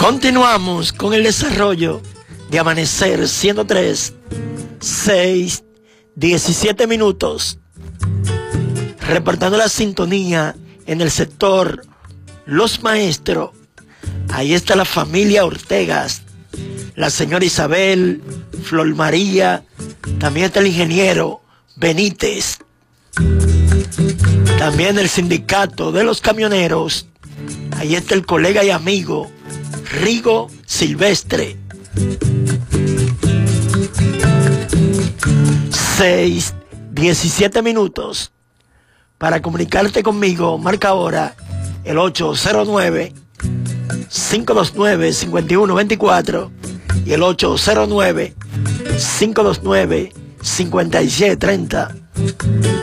Continuamos con el desarrollo de Amanecer 103, 6, 17 minutos. Reportando la sintonía en el sector Los Maestros. Ahí está la familia Ortegas, la señora Isabel, Flor María, también está el ingeniero Benítez, también el sindicato de los camioneros. Ahí está el colega y amigo Rigo Silvestre. 6, 17 minutos. Para comunicarte conmigo, marca ahora el 809-529-5124 y el 809-529-5730.